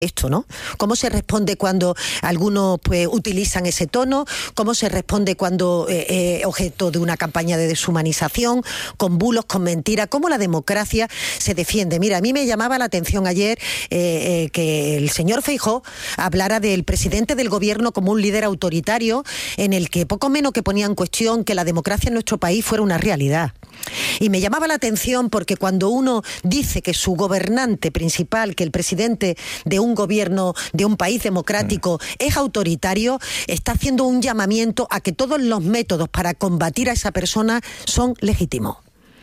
esto, ¿no? ¿Cómo se responde cuando algunos pues utilizan ese tono? ¿Cómo se responde cuando objeto de una campaña de deshumanización, con bulos, con mentiras? ¿Cómo la democracia se defiende? Mira, a mí me llamaba la atención ayer que el señor Feijóo hablara del presidente del gobierno como un líder autoritario, en el que poco menos que ponía en cuestión que la democracia en nuestro país fuera una realidad. Y me llamaba la atención porque cuando uno dice que su gobernante principal, que el presidente de un gobierno de un país democrático es autoritario, está haciendo un llamamiento a que todos los métodos para combatir a esa persona son legítimos.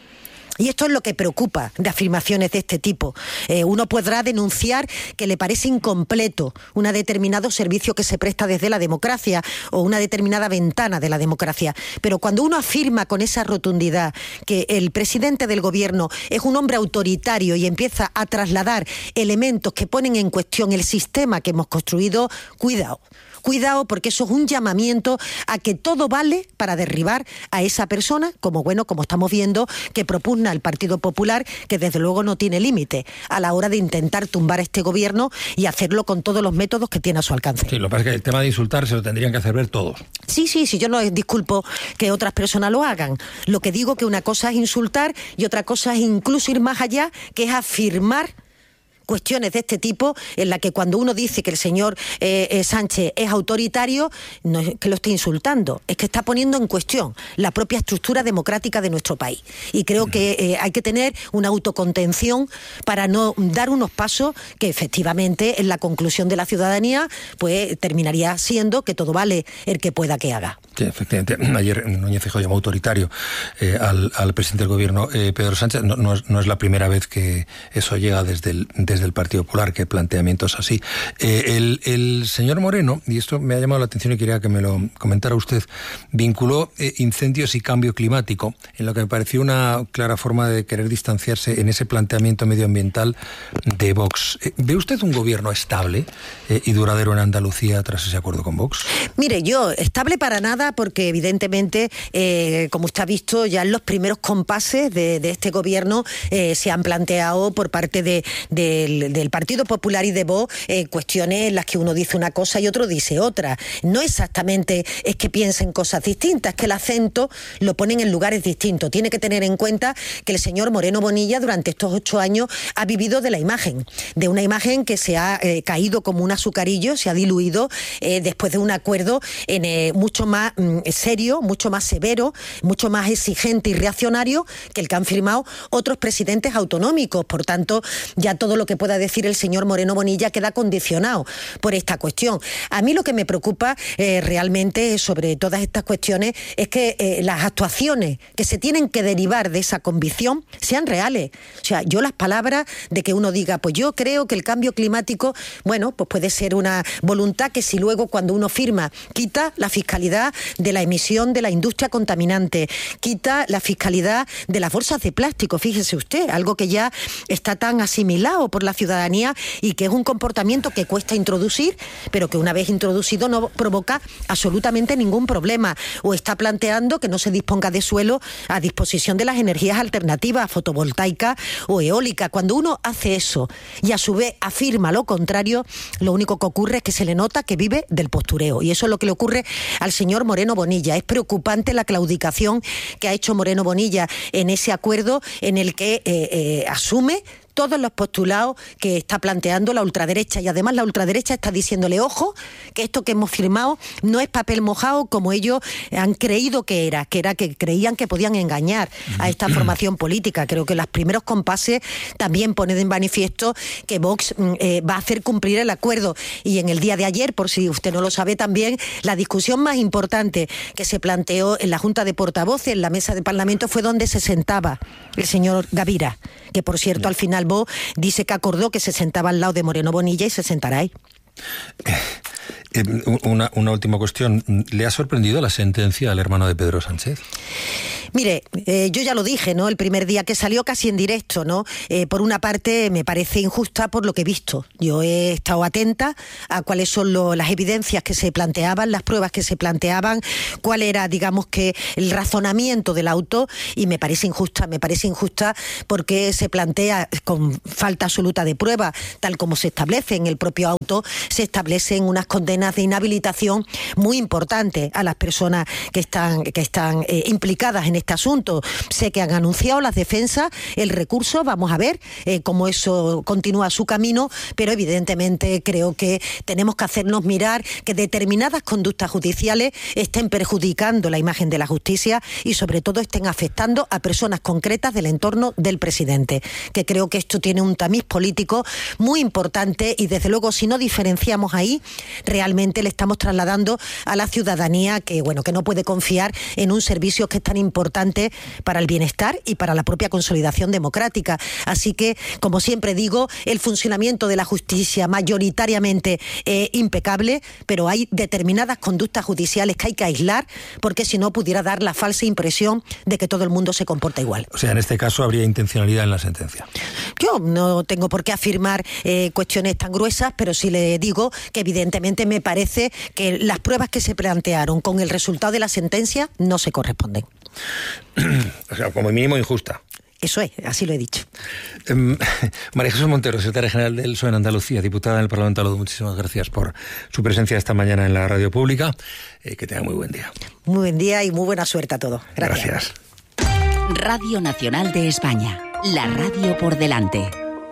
Y esto es lo que preocupa de afirmaciones de este tipo. Uno podrá denunciar que le parece incompleto un determinado servicio que se presta desde la democracia o una determinada ventana de la democracia. Pero cuando uno afirma con esa rotundidad que el presidente del gobierno es un hombre autoritario y empieza a trasladar elementos que ponen en cuestión el sistema que hemos construido, cuidado. Cuidado, porque eso es un llamamiento a que todo vale para derribar a esa persona, como estamos viendo, que propugna el Partido Popular, que desde luego no tiene límite a la hora de intentar tumbar este gobierno y hacerlo con todos los métodos que tiene a su alcance. Sí, lo que pasa es que el tema de insultar se lo tendrían que hacer ver todos. Sí, yo no disculpo que otras personas lo hagan. Lo que digo que una cosa es insultar y otra cosa es incluso ir más allá, que es afirmar cuestiones de este tipo, en la que cuando uno dice que el señor Sánchez es autoritario, no es que lo esté insultando, es que está poniendo en cuestión la propia estructura democrática de nuestro país. Y creo que hay que tener una autocontención para no dar unos pasos que efectivamente en la conclusión de la ciudadanía pues terminaría siendo que todo vale el que pueda que haga. Sí, efectivamente. Ayer Núñez Feijóo llamó autoritario al presidente del gobierno, Pedro Sánchez. No es la primera vez que eso llega desde el Partido Popular, que planteamientos así. El señor Moreno, y esto me ha llamado la atención y quería que me lo comentara usted, vinculó incendios y cambio climático, en lo que me pareció una clara forma de querer distanciarse en ese planteamiento medioambiental de Vox. ¿Ve usted un gobierno estable y duradero en Andalucía tras ese acuerdo con Vox? Mire, yo, estable para nada, porque evidentemente, como usted ha visto, ya en los primeros compases de este gobierno se han planteado por parte del Partido Popular y de Vox cuestiones en las que uno dice una cosa y otro dice otra. No exactamente es que piensen cosas distintas, es que el acento lo ponen en lugares distintos. Tiene que tener en cuenta que el señor Moreno Bonilla durante estos 8 años ha vivido de la imagen, de una imagen que se ha caído como un azucarillo, se ha diluido después de un acuerdo mucho más serio, mucho más severo, mucho más exigente y reaccionario que el que han firmado otros presidentes autonómicos. Por tanto, ya todo lo que pueda decir el señor Moreno Bonilla queda condicionado por esta cuestión. A mí lo que me preocupa realmente sobre todas estas cuestiones es que las actuaciones que se tienen que derivar de esa convicción sean reales. O sea, yo las palabras de que uno diga, pues yo creo que el cambio climático, bueno, pues puede ser una voluntad que si luego cuando uno firma quita la fiscalidad de la emisión de la industria contaminante, quita la fiscalidad de las bolsas de plástico, fíjese usted, algo que ya está tan asimilado por la ciudadanía y que es un comportamiento que cuesta introducir, pero que una vez introducido no provoca absolutamente ningún problema. O está planteando que no se disponga de suelo a disposición de las energías alternativas, fotovoltaicas o eólicas. Cuando uno hace eso y a su vez afirma lo contrario, lo único que ocurre es que se le nota que vive del postureo. Y eso es lo que le ocurre al señor Moreno Bonilla. Es preocupante la claudicación que ha hecho Moreno Bonilla en ese acuerdo en el que asume todos los postulados que está planteando la ultraderecha, y además la ultraderecha está diciéndole, ojo, que esto que hemos firmado no es papel mojado como ellos han creído que era que creían que podían engañar a esta formación política. Creo que los primeros compases también ponen en manifiesto que Vox va a hacer cumplir el acuerdo. Y en el día de ayer, por si usted no lo sabe también, la discusión más importante que se planteó en la Junta de Portavoces, en la mesa de Parlamento, fue donde se sentaba el señor Gavira, que por cierto al final Vox dice que acordó que se sentaba al lado de Moreno Bonilla y se sentará ahí. Una última cuestión. ¿Le ha sorprendido la sentencia al hermano de Pedro Sánchez? Mire, yo ya lo dije, ¿no? El primer día que salió casi en directo, ¿no? Por una parte me parece injusta por lo que he visto. Yo he estado atenta a cuáles son las evidencias que se planteaban, las pruebas que se planteaban, cuál era, digamos, que el razonamiento del auto, y me parece injusta porque se plantea con falta absoluta de prueba, tal como se establece en el propio auto, se establecen unas condenas de inhabilitación muy importantes a las personas que están implicadas en este asunto. Sé que han anunciado las defensas el recurso, vamos a ver cómo eso continúa su camino, pero evidentemente creo que tenemos que hacernos mirar que determinadas conductas judiciales estén perjudicando la imagen de la justicia y sobre todo estén afectando a personas concretas del entorno del presidente, que creo que esto tiene un tamiz político muy importante y desde luego si no diferenciamos ahí, realmente le estamos trasladando a la ciudadanía que no puede confiar en un servicio que es tan importante para el bienestar y para la propia consolidación democrática. Así que, como siempre digo, el funcionamiento de la justicia mayoritariamente impecable, pero hay determinadas conductas judiciales que hay que aislar porque si no pudiera dar la falsa impresión de que todo el mundo se comporta igual. O sea, en este caso habría intencionalidad en la sentencia. Yo no tengo por qué afirmar cuestiones tan gruesas, pero sí le digo que evidentemente me parece que las pruebas que se plantearon con el resultado de la sentencia no se corresponden. O sea, como mínimo injusta. Eso es, así lo he dicho. María Jesús Montero, secretaria general del PSOE en Andalucía, diputada en el Parlamento Andaluz, muchísimas gracias por su presencia esta mañana en la radio pública. Que tenga muy buen día. Muy buen día y muy buena suerte a todos. Gracias. Radio Nacional de España, la radio por delante.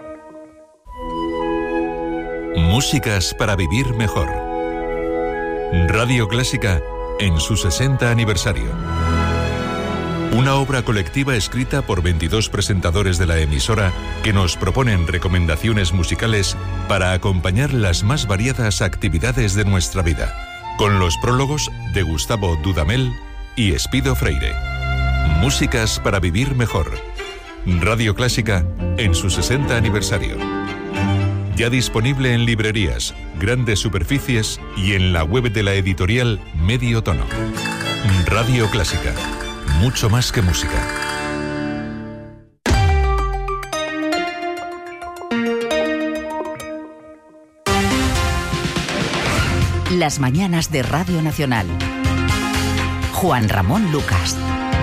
Músicas para vivir mejor. Radio Clásica en su 60 aniversario. Una obra colectiva escrita por 22 presentadores de la emisora que nos proponen recomendaciones musicales para acompañar las más variadas actividades de nuestra vida, con los prólogos de Gustavo Dudamel y Espido Freire. Músicas para vivir mejor. Radio Clásica en su 60 aniversario. Ya disponible en librerías, grandes superficies y en la web de la editorial Medio Tono. Radio Clásica. Mucho más que música. Las mañanas de Radio Nacional. Juan Ramón Lucas.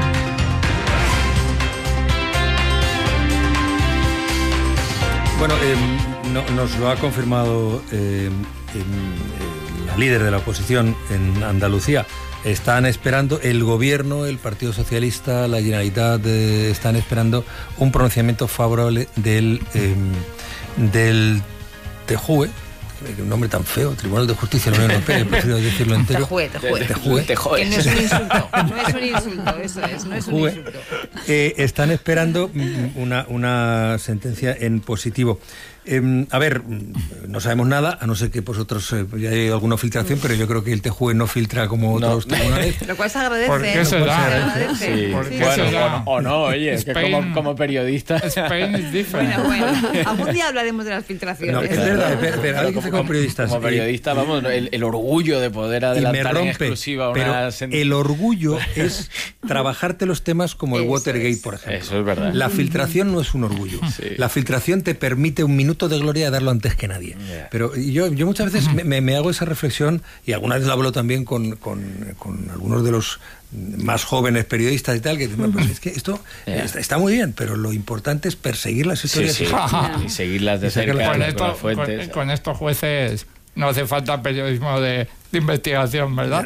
Bueno, nos lo ha confirmado la líder de la oposición en Andalucía. Están esperando, el gobierno, el Partido Socialista, la Generalitat, están esperando un pronunciamiento favorable del TJUE, un nombre tan feo, Tribunal de Justicia de la Unión Europea, prefiero decirlo entero. TJUE. Que no es un insulto, no es un insulto, eso es, no es un insulto. Están esperando una sentencia en positivo. A ver, no sabemos nada, a no ser que vosotros ya hay alguna filtración, pero yo creo que el TJUE no filtra como otros tribunales. Lo cual se agradece. ¿Por qué se da? Sí. Bueno, o no, oye, es que como periodista. Spain is different. Bueno, algún día hablaremos de las filtraciones. No, es verdad, pero alguien que hace como periodistas. Como periodista, vamos, el orgullo de poder adelantar en exclusiva una sentencia. El orgullo es trabajarte los temas como el Watergate, por ejemplo. Eso es verdad. La filtración no es un orgullo. Sí. La filtración te permite un minuto de gloria de darlo antes que nadie. Yeah. Pero yo muchas veces me hago esa reflexión, y alguna vez la hablo también con algunos de los más jóvenes periodistas y tal, que dicen, pues es que esto está muy bien, pero lo importante es perseguir las historias y seguirlas de cerca con las fuentes. Con estos jueces no hace falta periodismo de investigación, ¿verdad?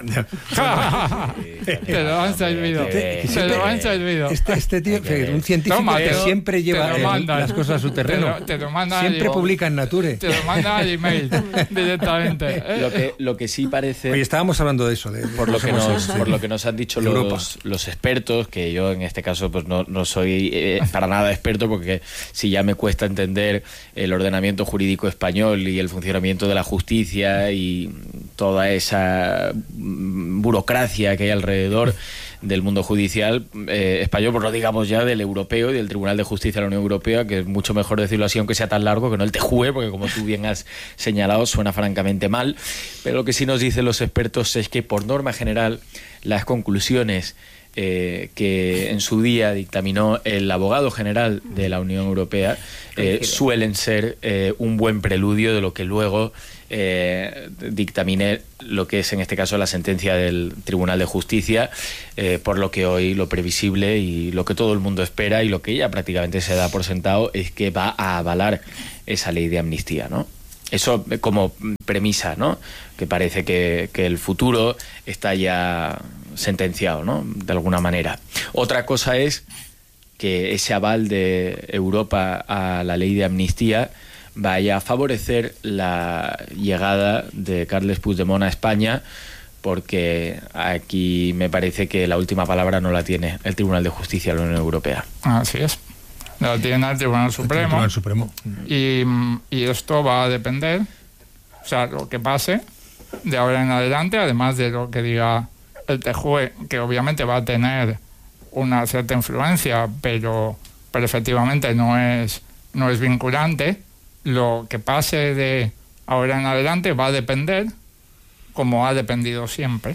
Te lo han servido. Este tío, un científico que siempre lleva las cosas a su terreno. Te lo manda siempre publica en Nature. Te lo manda al email directamente. Lo que sí parece... Oye, estábamos hablando de eso. Por lo que nos han dicho los expertos, que yo en este caso pues no soy para nada experto, porque si ya me cuesta entender el ordenamiento jurídico español y el funcionamiento de la justicia y toda esa burocracia que hay alrededor del mundo judicial español, pues no digamos ya del europeo y del Tribunal de Justicia de la Unión Europea, que es mucho mejor decirlo así, aunque sea tan largo, que no el TJUE, porque como tú bien has señalado, suena francamente mal. Pero lo que sí nos dicen los expertos es que por norma general las conclusiones que en su día dictaminó el abogado general de la Unión Europea suelen ser un buen preludio de lo que luego dictamine lo que es en este caso la sentencia del Tribunal de Justicia, por lo que hoy lo previsible y lo que todo el mundo espera y lo que ya prácticamente se da por sentado es que va a avalar esa ley de amnistía, ¿no? Eso como premisa, ¿no? Que parece que el futuro está ya sentenciado, ¿no? De alguna manera. Otra cosa es que ese aval de Europa a la ley de amnistía vaya a favorecer la llegada de Carles Puigdemont a España, porque aquí me parece que la última palabra no la tiene el Tribunal de Justicia de la Unión Europea. Así es. La tiene el Tribunal Supremo. El Tribunal Supremo. Y esto va a depender, o sea, lo que pase de ahora en adelante, además de lo que diga el TJUE, que obviamente va a tener una cierta influencia, pero efectivamente no es vinculante. Lo que pase de ahora en adelante va a depender, como ha dependido siempre,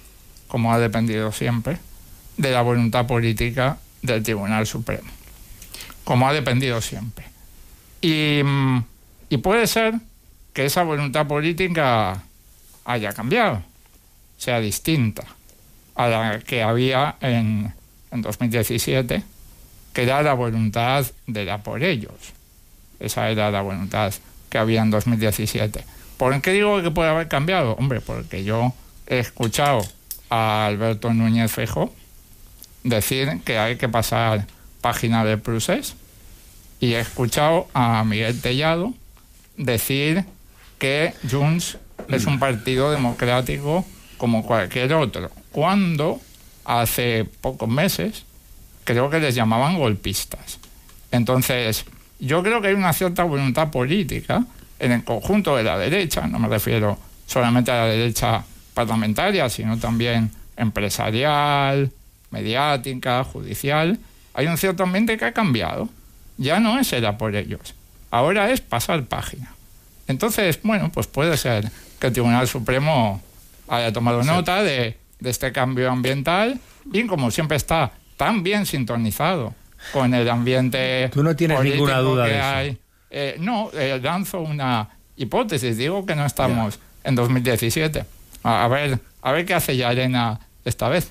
de la voluntad política del Tribunal Supremo. Como ha dependido siempre. Y puede ser que esa voluntad política haya cambiado, sea distinta a la que había en 2017, que era la voluntad de la por ellos. Esa era la voluntad que había en 2017. ¿Por qué digo que puede haber cambiado? Hombre, porque yo he escuchado a Alberto Núñez Feijóo decir que hay que pasar página del procés, y he escuchado a Miguel Tellado decir que Junts es un partido democrático como cualquier otro, cuando hace pocos meses creo que les llamaban golpistas. Entonces, yo creo que hay una cierta voluntad política en el conjunto de la derecha, no me refiero solamente a la derecha parlamentaria, sino también empresarial, mediática, judicial. Hay un cierto ambiente que ha cambiado. Ya no es el a por ellos, ahora es pasar página. Entonces, bueno, pues puede ser que el Tribunal Supremo haya tomado nota de este cambio ambiental, y como siempre está tan bien sintonizado con el ambiente. Tú no tienes ninguna duda de eso. No, lanzo una hipótesis, digo que no estamos en 2017. A ver qué hace Llarena esta vez.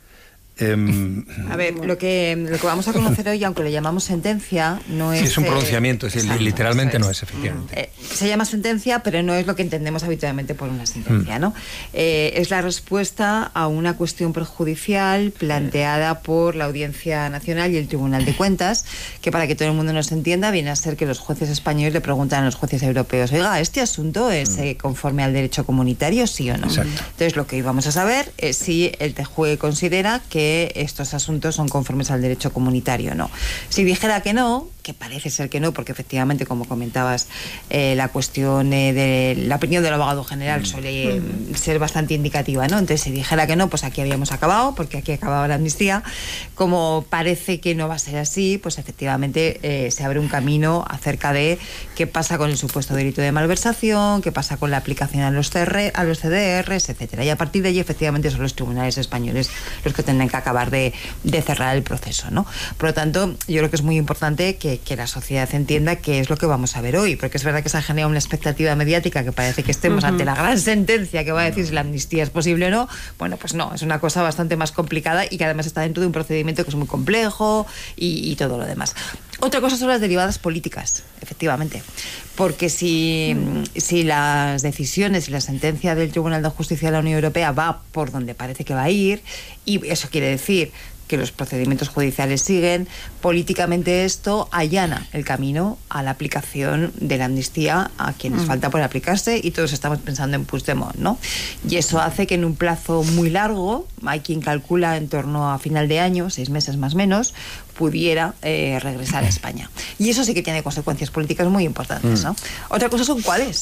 A ver, lo que vamos a conocer hoy, aunque le llamamos sentencia, no es... Sí, es un pronunciamiento, literalmente no es, efectivamente. Se llama sentencia, pero no es lo que entendemos habitualmente por una sentencia, ¿no? Es la respuesta a una cuestión prejudicial planteada por la Audiencia Nacional y el Tribunal de Cuentas, que, para que todo el mundo nos entienda, viene a ser que los jueces españoles le preguntan a los jueces europeos: oiga, ¿este asunto es conforme al derecho comunitario, sí o no? Exacto. Entonces, lo que íbamos a saber es si el TJUE considera que estos asuntos son conformes al derecho comunitario o no. Si dijera que no, que parece ser que no, porque efectivamente, como comentabas, la cuestión de la opinión del abogado general suele ser bastante indicativa, ¿no? Entonces, si dijera que no, pues aquí habíamos acabado, porque aquí acababa la amnistía. Como parece que no va a ser así, pues efectivamente se abre un camino acerca de qué pasa con el supuesto delito de malversación, qué pasa con la aplicación a los CDRs, etcétera. Y a partir de allí, efectivamente, son los tribunales españoles los que tendrán que acabar de cerrar el proceso, ¿no? Por lo tanto, yo creo que es muy importante que la sociedad entienda qué es lo que vamos a ver hoy, porque es verdad que se ha generado una expectativa mediática que parece que estemos ante la gran sentencia que va a decir si la amnistía es posible o no. Bueno, pues no, es una cosa bastante más complicada y que además está dentro de un procedimiento que es muy complejo y todo lo demás. Otra cosa son las derivadas políticas, efectivamente, porque si las decisiones y la sentencia del Tribunal de Justicia de la Unión Europea va por donde parece que va a ir, y eso quiere decir que los procedimientos judiciales siguen, políticamente esto allana el camino a la aplicación de la amnistía a quienes falta por aplicarse, y todos estamos pensando en Puigdemont, ¿no? Y eso hace que en un plazo muy largo, hay quien calcula en torno a final de año, 6 meses más o menos, pudiera regresar a España. Y eso sí que tiene consecuencias políticas muy importantes, ¿no? Otra cosa son cuáles.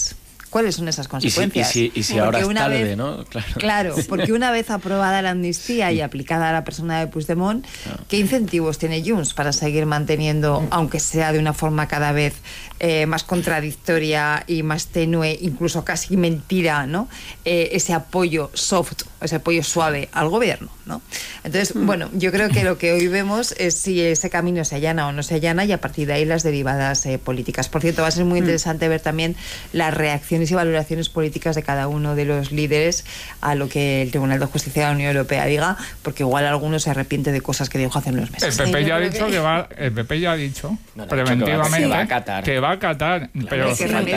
cuáles son esas consecuencias. Y si ahora es tarde, ¿no? Claro, porque una vez aprobada la amnistía y aplicada a la persona de Puigdemont, ¿qué incentivos tiene Junts para seguir manteniendo, aunque sea de una forma cada vez más contradictoria y más tenue, incluso casi mentira, ¿no? Ese apoyo soft, ese apoyo suave al gobierno, ¿no? Entonces, bueno, yo creo que lo que hoy vemos es si ese camino se allana o no se allana, y a partir de ahí las derivadas políticas. Por cierto, va a ser muy interesante ver también las reacciones y valoraciones políticas de cada uno de los líderes a lo que el Tribunal de Justicia de la Unión Europea diga, porque igual alguno se arrepiente de cosas que dijo hace unos meses. El PP ya ha dicho preventivamente que va a acatar, pero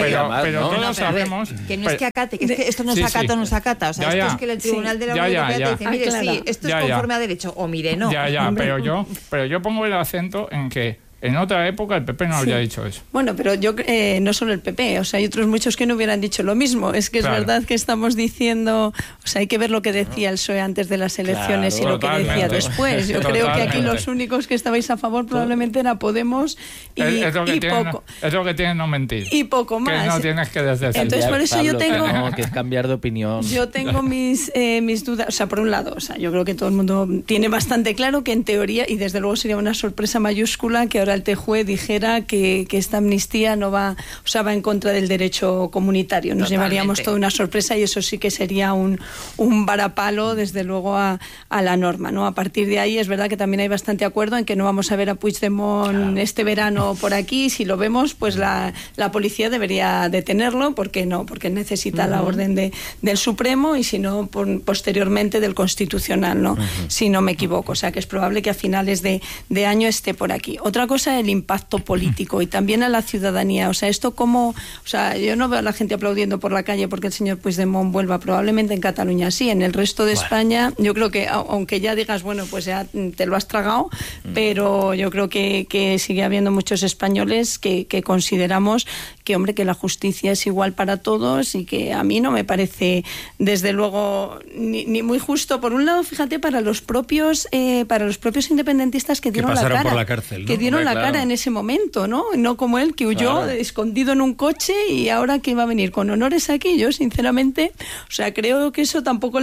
todos sabemos que no es que acate, que es que esto no se acata o no se acata, o sea, esto es que el Tribunal de la Unión Europea te dice, mire, sí, esto es conforme a derecho, o mire, no. Pero yo pongo el acento en que en otra época el PP no habría dicho eso. Bueno, pero yo no solo el PP, o sea, hay otros muchos que no hubieran dicho lo mismo. Es que es verdad que estamos diciendo, o sea, hay que ver lo que decía el PSOE antes de las elecciones y lo que decía después. Yo creo que aquí los únicos que estabais a favor probablemente era Podemos y poco. Es lo que tienen no mentir. Y poco más. Que no tienes que decir. Entonces, por eso yo tengo... No, que es cambiar de opinión. Yo tengo mis dudas. O sea, por un lado, o sea, yo creo que todo el mundo tiene bastante claro que en teoría, y desde luego sería una sorpresa mayúscula, que ahora el TJUE dijera que esta amnistía no va, o sea, va en contra del derecho comunitario. Nos llevaríamos toda una sorpresa, y eso sí que sería un varapalo, desde luego, a la norma, ¿no? A partir de ahí es verdad que también hay bastante acuerdo en que no vamos a ver a Puigdemont este verano por aquí. Si lo vemos, pues la policía debería detenerlo, porque necesita la orden del Supremo, y si no, posteriormente del Constitucional, ¿no? Si no me equivoco. O sea, que es probable que a finales de año esté por aquí. Otra cosa, el impacto político y también a la ciudadanía. O sea, esto como... O sea, yo no veo a la gente aplaudiendo por la calle porque el señor Puigdemont vuelva. Probablemente en Cataluña sí. En el resto de España, yo creo que, aunque ya digas, bueno, pues ya te lo has tragado, pero yo creo que sigue habiendo muchos españoles que consideramos que, hombre, que la justicia es igual para todos, y que a mí no me parece, desde luego, ni muy justo. Por un lado, fíjate, para los propios independentistas que dieron la cara. Por la cárcel, ¿no? Que dieron la cara en ese momento, ¿no? No como él, que huyó escondido en un coche, y ahora que va a venir con honores aquí. Yo, sinceramente, o sea, creo que eso tampoco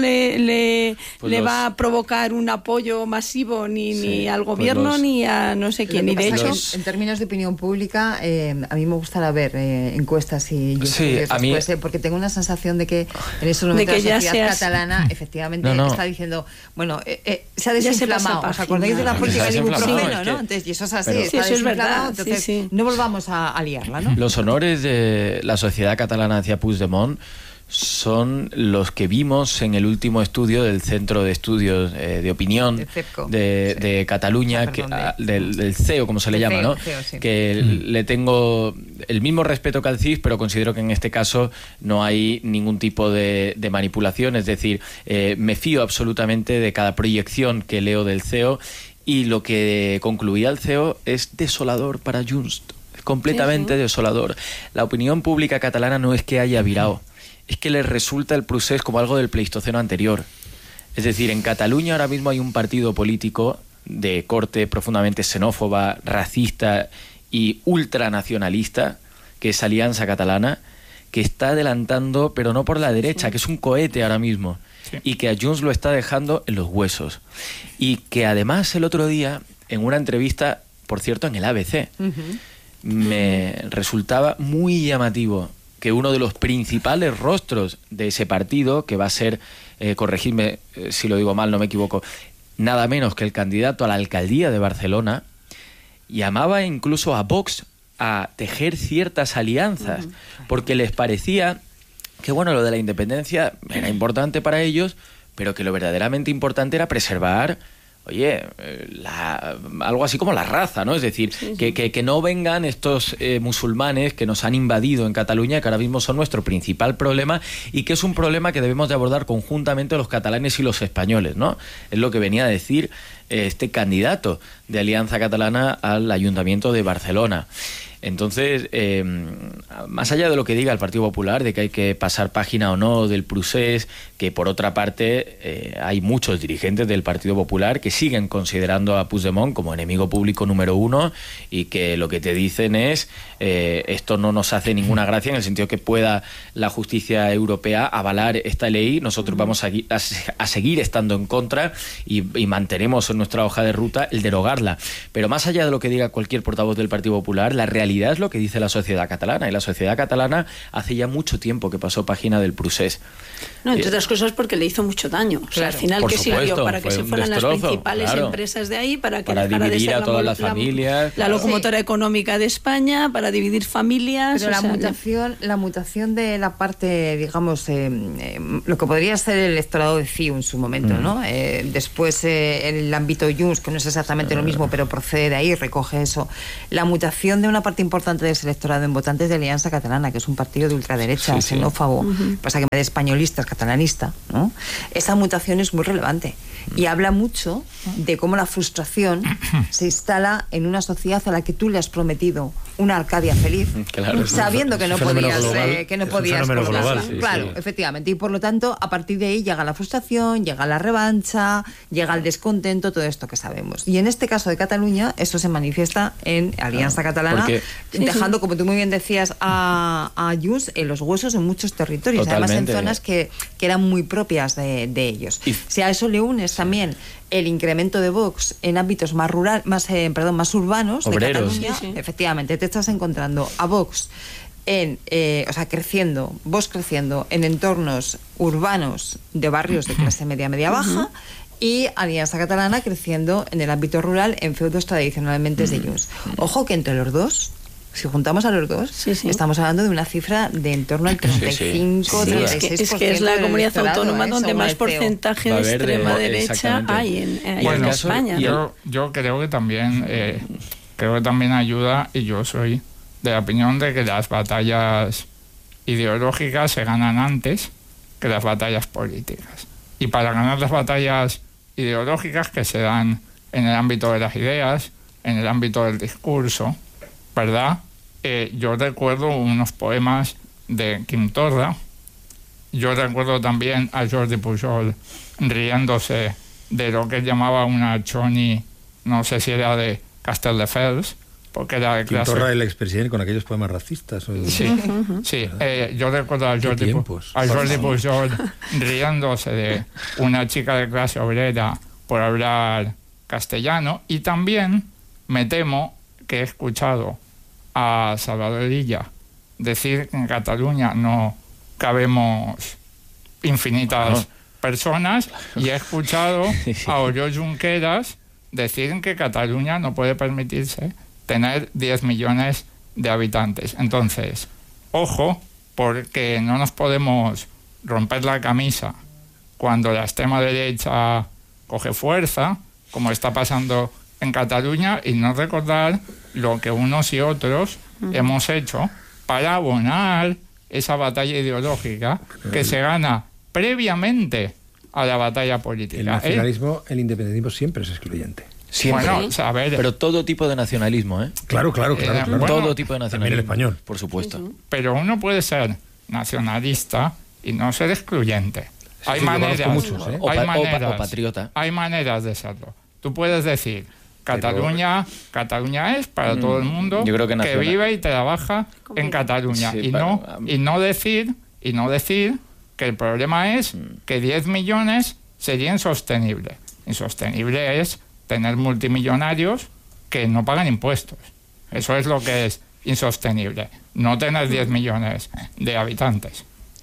le va a provocar un apoyo masivo ni al gobierno ni a no sé quién. Y de hecho, en términos de opinión pública, a mí me gustaría ver encuestas y después, porque tengo una sensación de que en estos momentos la sociedad catalana efectivamente está diciendo, bueno, se ha desinflamado. ¿Os acordáis de la política del ibuprofeno, no? Entonces, y eso es así, está desinflamado, entonces no volvamos a liarla, ¿no? Los honores de la sociedad catalana hacia Puigdemont son los que vimos en el último estudio del Centro de Estudios de Opinión de Cataluña, del CEO, como se le llama, ¿no? CEO, que le tengo el mismo respeto que al CIS, pero considero que en este caso no hay ningún tipo de manipulación. Es decir, me fío absolutamente de cada proyección que leo del CEO, y lo que concluía el CEO es desolador para Junts, completamente desolador. La opinión pública catalana no es que haya virado, es que les resulta el procés como algo del Pleistoceno anterior. Es decir, en Cataluña ahora mismo hay un partido político de corte profundamente xenófoba, racista y ultranacionalista, que es Alianza Catalana, que está adelantando, pero no por la derecha, que es un cohete ahora mismo, y que a Junts lo está dejando en los huesos. Y que además el otro día, en una entrevista, por cierto, en el ABC, me resultaba muy llamativo que uno de los principales rostros de ese partido, que va a ser, corregidme si lo digo mal, no me equivoco, nada menos que el candidato a la alcaldía de Barcelona, llamaba incluso a Vox a tejer ciertas alianzas, porque les parecía que, bueno, lo de la independencia era importante para ellos, pero que lo verdaderamente importante era preservar, algo así como la raza, ¿no? Es decir, que no vengan estos musulmanes que nos han invadido en Cataluña, que ahora mismo son nuestro principal problema, y que es un problema que debemos de abordar conjuntamente los catalanes y los españoles, ¿no? Es lo que venía a decir este candidato de Alianza Catalana al Ayuntamiento de Barcelona. Entonces, más allá de lo que diga el Partido Popular, de que hay que pasar página o no del procés, que por otra parte hay muchos dirigentes del Partido Popular que siguen considerando a Puigdemont como enemigo público número 1 y que lo que te dicen es esto no nos hace ninguna gracia, en el sentido que pueda la justicia europea avalar esta ley, nosotros vamos a seguir estando en contra y mantenemos en nuestra hoja de ruta el derogarla. Pero más allá de lo que diga cualquier portavoz del Partido Popular, la realidad es lo que dice la sociedad catalana, y la sociedad catalana hace ya mucho tiempo que pasó página del procés. No, entre otras cosas porque le hizo mucho daño. O sea, al final, ¿qué sirvió? Para que se fueran las principales empresas de ahí, para dividir a todas las familias. La locomotora económica de España, para dividir familias. Pero la mutación de la parte, digamos, lo que podría ser el electorado de CiU en su momento, ¿no? Después el ámbito Junts, que no es exactamente lo mismo, pero procede de ahí, recoge eso. La mutación de una parte importante de ese electorado en votantes de Alianza Catalana, que es un partido de ultraderecha, xenófobo, pasa que me de españolista, es catalanista, ¿no? Esa mutación es muy relevante y habla mucho de cómo la frustración se instala en una sociedad a la que tú le has prometido una Arcadia feliz, sabiendo que no podías global, claro, efectivamente, y por lo tanto a partir de ahí llega la frustración, llega la revancha, llega el descontento, todo esto que sabemos. Y en este caso de Cataluña eso se manifiesta en Alianza Catalana, dejando, como tú muy bien decías, a Junts en los huesos en muchos territorios. Totalmente. Además en zonas que eran muy propias de ellos. Si a eso le unes también el incremento de Vox en ámbitos más más urbanos, obreros, de Cataluña, efectivamente te estás encontrando a Vox creciendo en entornos urbanos de barrios de clase media baja, y Alianza Catalana creciendo en el ámbito rural en feudos tradicionalmente de Junts. Ojo que entre los dos, si juntamos a los dos, estamos hablando de una cifra de en torno al 35-36%. Es que es la comunidad autónoma donde más porcentaje de extrema derecha hay en España. Yo creo que también ayuda, y yo soy de la opinión de que las batallas ideológicas se ganan antes que las batallas políticas. Y para ganar las batallas ideológicas, que se dan en el ámbito de las ideas, en el ámbito del discurso, ¿verdad? Yo recuerdo unos poemas de Quim Torra. Yo recuerdo también a Jordi Pujol riéndose de lo que él llamaba una choni, no sé si era de Castelldefels, porque era de clase... Quim Torra, el expresidente, con aquellos poemas racistas. Sí. Yo recuerdo a Jordi Pujol riéndose de una chica de clase obrera por hablar castellano, y también me temo que he escuchado a Salvador Illa decir que en Cataluña no cabemos infinitas personas, y he escuchado a Oriol Junqueras decir que Cataluña no puede permitirse tener 10 millones de habitantes. Entonces, ojo, porque no nos podemos romper la camisa cuando la extrema derecha coge fuerza, como está pasando en Cataluña, y no recordar lo que unos y otros hemos hecho para abonar esa batalla ideológica que se gana previamente a la batalla política. El nacionalismo, el independentismo siempre es excluyente. Siempre. Bueno, a ver, pero todo tipo de nacionalismo, ¿eh? Claro. Bueno, todo tipo de nacionalismo. También el español. Por supuesto. Pero uno puede ser nacionalista y no ser excluyente. Hay maneras. O patriota. Hay maneras de serlo. Tú puedes decir, Cataluña es para todo el mundo que vive y trabaja en Cataluña, y no decir que el problema es que 10 millones sería insostenible. Insostenible es tener multimillonarios que no pagan impuestos. Eso es lo que es insostenible, no tener 10 millones de habitantes.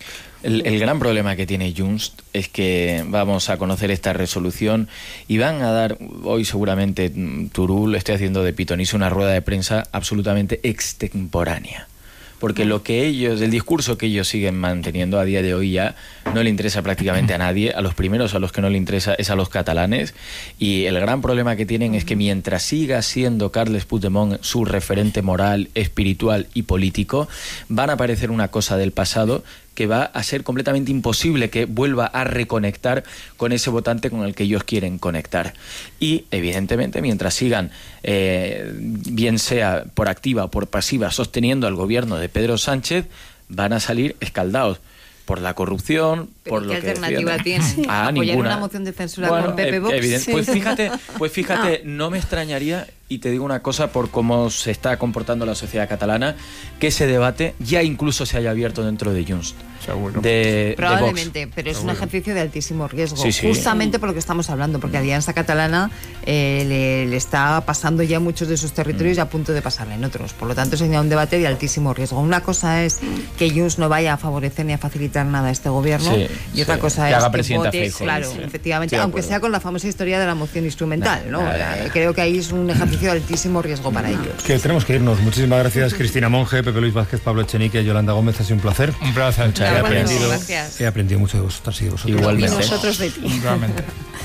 El gran problema que tiene Junts es que vamos a conocer esta resolución y van a dar hoy seguramente Turull, estoy haciendo de pitonizo, una rueda de prensa absolutamente extemporánea. Porque el discurso que ellos siguen manteniendo a día de hoy ya no le interesa prácticamente a nadie. A los primeros a los que no le interesa es a los catalanes, y el gran problema que tienen es que mientras siga siendo Carles Puigdemont su referente moral, espiritual y político, van a parecer una cosa del pasado que va a ser completamente imposible que vuelva a reconectar con ese votante con el que ellos quieren conectar. Y, evidentemente, mientras sigan, bien sea por activa o por pasiva, sosteniendo al gobierno de Pedro Sánchez, van a salir escaldados por la corrupción, por lo que ¿qué alternativa tienen? Ah, ¿Apoyar ninguna. una moción de censura con Pepe Vox? Pues fíjate, no me extrañaría, y te digo una cosa, por cómo se está comportando la sociedad catalana, que ese debate ya incluso se haya abierto dentro de Junts. Seguro. Probablemente, Vox. pero es un ejercicio de altísimo riesgo, Sí, sí. justamente por lo que estamos hablando, porque Alianza Catalana le está pasando ya muchos de sus territorios y a punto de pasarle en otros. Por lo tanto, sería un debate de altísimo riesgo. Una cosa es que Junts no vaya a favorecer ni a facilitar nada a este gobierno, y otra cosa es que vote, claro, efectivamente, aunque sea con la famosa historia de la moción instrumental, ¿no? Creo que ahí es un ejercicio de altísimo riesgo para ellos. Que tenemos que irnos. Muchísimas gracias, Cristina Monge, Pepe Luis Vázquez, Pablo Echenique, Yolanda Gómez. Ha sido un placer. Un placer. Gracias. He aprendido mucho de vosotras y de vosotros. Igualmente. Y nosotros de ti. Igualmente.